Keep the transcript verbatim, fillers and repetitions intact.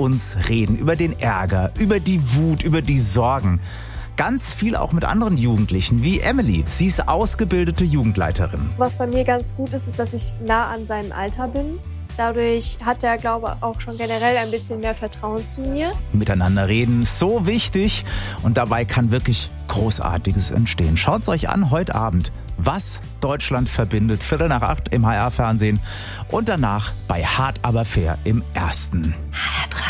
uns reden, über den Ärger, über die Wut, über die Sorgen. Ganz viel auch mit anderen Jugendlichen, wie Emily. Sie ist ausgebildete Jugendleiterin. Was bei mir ganz gut ist, ist, dass ich nah an seinem Alter bin. Dadurch hat er, glaube ich, auch schon generell ein bisschen mehr Vertrauen zu mir. Miteinander reden, so wichtig. Und dabei kann wirklich Großartiges entstehen. Schaut's euch an heute Abend. Was Deutschland verbindet. Viertel nach acht im H R-Fernsehen. Und danach bei Hart aber fair im Ersten. H R drei.